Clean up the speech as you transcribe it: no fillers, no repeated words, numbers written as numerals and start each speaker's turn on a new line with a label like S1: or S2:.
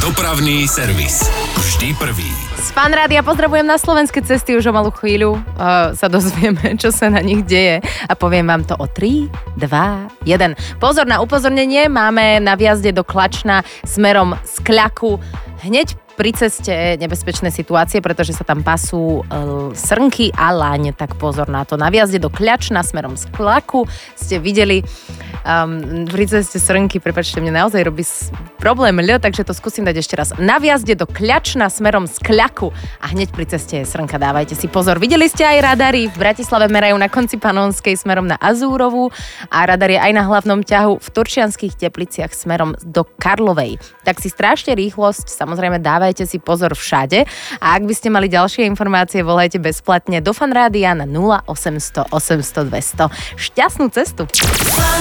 S1: Dopravný servis. Vždy prvý.
S2: Z Fanrádia pozdravujem na slovenské cesty, už o malú chvíľu sa dozvieme, čo sa na nich deje a poviem vám to o 3, 2, 1. Pozor na upozornenie, máme na vjazde do Klačna smerom z Kľaku hneď pri ceste nebezpečné situácie, pretože sa tam pasú srnky a laň, tak pozor na to. Na vjazde do Kľačna smerom z Kľaku ste videli pri ceste srnky, prepáčte, mne naozaj robí problém takže to skúsim dať ešte raz. Na vjazde do Kľačna smerom z Kľaku a hneď pri ceste je srnka, dávajte si pozor. Videli ste aj radary, v Bratislave merajú na konci Panonskej smerom na Azúrovú a radar je aj na hlavnom ťahu v Turčianskych Tepliciach smerom do Karlovej. Tak si strážte rýchlosť, samozrejme dávajte si pozor všade a ak by ste mali ďalšie informácie, volajte bezplatne do Fanrádia na 0800 800 200. Šťastnú cestu!